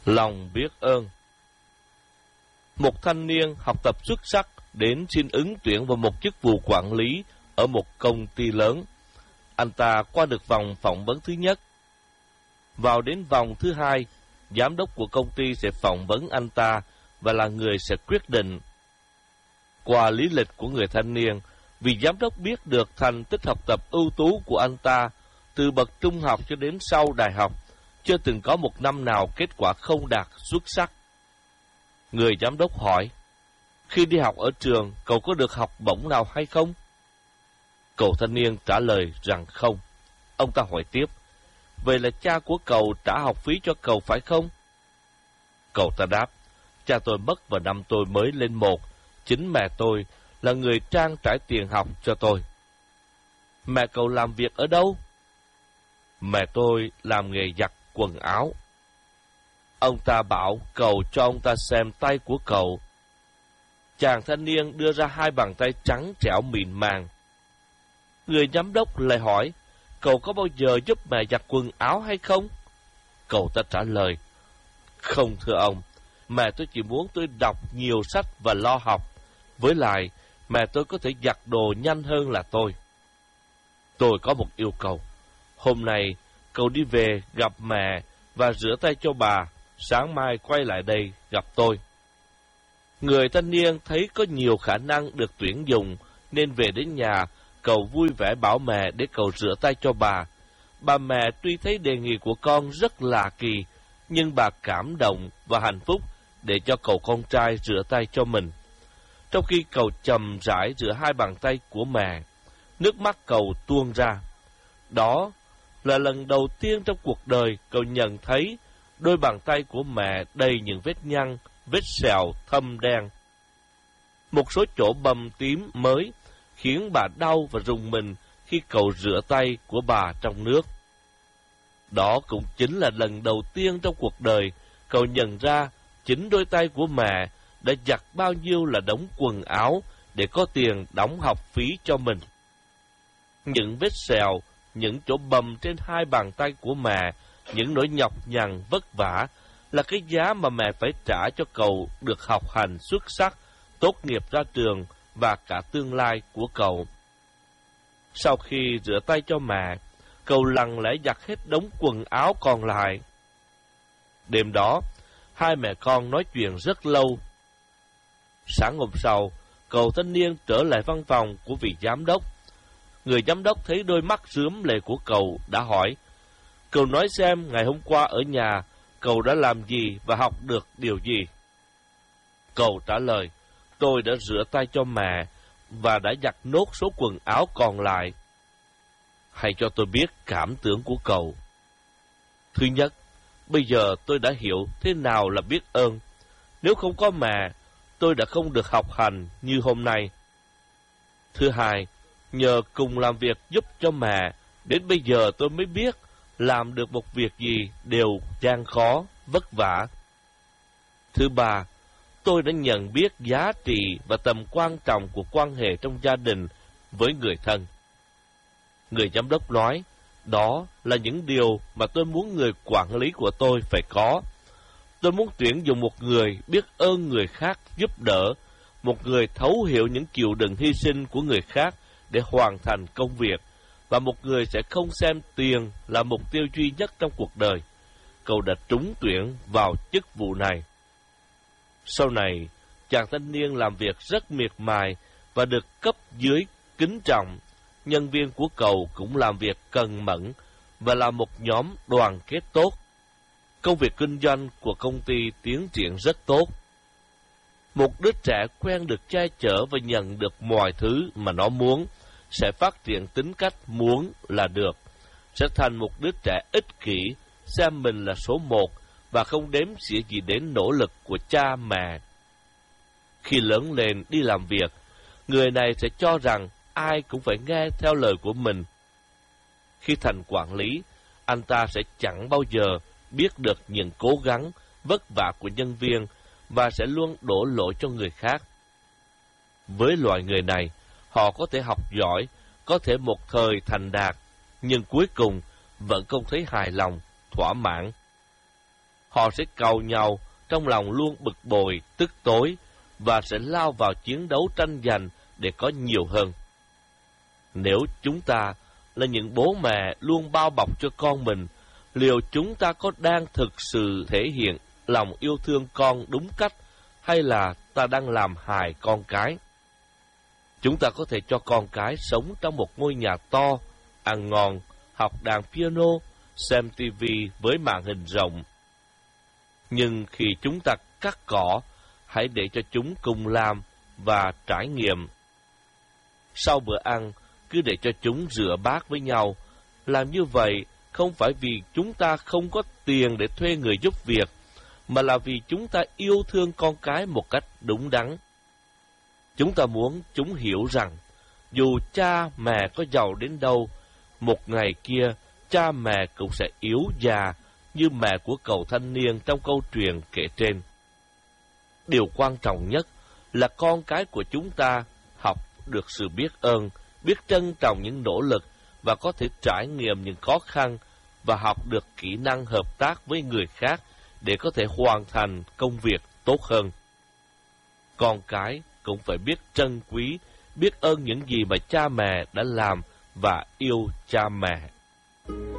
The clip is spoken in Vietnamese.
Lòng biết ơn. Một thanh niên học tập xuất sắc đến xin ứng tuyển vào một chức vụ quản lý ở một công ty lớn. Anh ta qua được vòng phỏng vấn thứ nhất. Vào đến vòng thứ hai, giám đốc của công ty sẽ phỏng vấn anh ta và là người sẽ quyết định. Qua lý lịch của người thanh niên, vì giám đốc biết được thành tích học tập ưu tú của anh ta từ bậc trung học cho đến sau đại học, chưa từng có một năm nào kết quả không đạt xuất sắc. Người giám đốc hỏi, khi đi học ở trường, cậu có được học bổng nào hay không? Cậu thanh niên trả lời rằng không. Ông ta hỏi tiếp, vậy là cha của cậu trả học phí cho cậu phải không? Cậu ta đáp, cha tôi mất vào năm tôi mới lên một, chính mẹ tôi là người trang trải tiền học cho tôi. Mẹ cậu làm việc ở đâu? Mẹ tôi làm nghề giặt quần áo. Ông ta bảo cậu cho ông ta xem tay của cậu. Chàng thanh niên đưa ra hai bàn tay trắng trẻo mịn màng. Người giám đốc lại hỏi, cậu có bao giờ giúp mẹ giặt quần áo hay không? Cậu ta trả lời, không thưa ông, mẹ tôi chỉ muốn tôi đọc nhiều sách và lo học. Với lại, mẹ tôi có thể giặt đồ nhanh hơn là tôi. Tôi có một yêu cầu. Hôm nay, cậu đi về gặp mẹ và rửa tay cho bà. Sáng mai quay lại đây gặp tôi. Người thanh niên thấy có nhiều khả năng được tuyển dụng, nên về đến nhà, cậu vui vẻ bảo mẹ để cậu rửa tay cho bà. Bà mẹ tuy thấy đề nghị của con rất lạ kỳ, nhưng bà cảm động và hạnh phúc để cho cậu con trai rửa tay cho mình. Trong khi cậu chậm rãi rửa hai bàn tay của mẹ, nước mắt cậu tuôn ra. Đó là lần đầu tiên trong cuộc đời cậu nhận thấy đôi bàn tay của mẹ đầy những vết nhăn, vết sẹo thâm đen. Một số chỗ bầm tím mới khiến bà đau và rùng mình khi cậu rửa tay của bà trong nước. Đó cũng chính là lần đầu tiên trong cuộc đời cậu nhận ra chính đôi tay của mẹ đã giặt bao nhiêu là đống quần áo để có tiền đóng học phí cho mình. Những vết sẹo, những chỗ bầm trên hai bàn tay của mẹ, những nỗi nhọc nhằn vất vả là cái giá mà mẹ phải trả cho cậu được học hành xuất sắc, tốt nghiệp ra trường và cả tương lai của cậu. Sau khi rửa tay cho mẹ, cậu lặng lẽ giặt hết đống quần áo còn lại. Đêm đó, hai mẹ con nói chuyện rất lâu. Sáng hôm sau, cậu thanh niên trở lại văn phòng của vị giám đốc. Người giám đốc thấy đôi mắt rướm lệ của cậu đã hỏi, cậu nói xem ngày hôm qua ở nhà, cậu đã làm gì và học được điều gì? Cậu trả lời, tôi đã rửa tay cho mẹ và đã giặt nốt số quần áo còn lại. Hãy cho tôi biết cảm tưởng của cậu. Thứ nhất, bây giờ tôi đã hiểu thế nào là biết ơn. Nếu không có mẹ, tôi đã không được học hành như hôm nay. Thứ hai, nhờ cùng làm việc giúp cho mẹ, đến bây giờ tôi mới biết làm được một việc gì đều gian khó, vất vả. Thứ ba, tôi đã nhận biết giá trị và tầm quan trọng của quan hệ trong gia đình với người thân. Người giám đốc nói, đó là những điều mà tôi muốn người quản lý của tôi phải có. Tôi muốn tuyển dụng một người biết ơn người khác giúp đỡ, một người thấu hiểu những chịu đựng hy sinh của người khác để hoàn thành công việc, và một người sẽ không xem tiền là mục tiêu duy nhất trong cuộc đời. Cậu đã trúng tuyển vào chức vụ này. Sau này, chàng thanh niên làm việc rất miệt mài và được cấp dưới kính trọng. Nhân viên của cậu cũng làm việc cần mẫn và là một nhóm đoàn kết tốt. Công việc kinh doanh của công ty tiến triển rất tốt. Một đứa trẻ quen được che chở và nhận được mọi thứ mà nó muốn, sẽ phát triển tính cách muốn là được, sẽ thành một đứa trẻ ích kỷ, xem mình là số một và không đếm xỉa gì đến nỗ lực của cha mẹ. Khi lớn lên đi làm việc, người này sẽ cho rằng ai cũng phải nghe theo lời của mình. Khi thành quản lý, anh ta sẽ chẳng bao giờ biết được những cố gắng, vất vả của nhân viên và sẽ luôn đổ lỗi cho người khác. Với loại người này, họ có thể học giỏi, có thể một thời thành đạt, nhưng cuối cùng vẫn không thấy hài lòng, thỏa mãn. họ sẽ cầu nhau, trong lòng luôn bực bội, tức tối, và sẽ lao vào chiến đấu tranh giành để có nhiều hơn. Nếu chúng ta là những bố mẹ luôn bao bọc cho con mình, liệu chúng ta có đang thực sự thể hiện lòng yêu thương con đúng cách, hay là ta đang làm hại con cái? Chúng ta có thể cho con cái sống trong một ngôi nhà to, ăn ngon, học đàn piano, xem TV với màn hình rộng. Nhưng khi chúng ta cắt cỏ, hãy để cho chúng cùng làm và trải nghiệm. Sau bữa ăn, cứ để cho chúng rửa bát với nhau. Làm như vậy không phải vì chúng ta không có tiền để thuê người giúp việc, mà là vì chúng ta yêu thương con cái một cách đúng đắn. Chúng ta muốn chúng hiểu rằng, dù cha mẹ có giàu đến đâu, một ngày kia cha mẹ cũng sẽ yếu già như mẹ của cậu thanh niên trong câu chuyện kể trên. Điều quan trọng nhất là con cái của chúng ta học được sự biết ơn, biết trân trọng những nỗ lực và có thể trải nghiệm những khó khăn và học được kỹ năng hợp tác với người khác để có thể hoàn thành công việc tốt hơn. Con cái cũng phải biết trân quý, biết ơn những gì mà cha mẹ đã làm và yêu cha mẹ.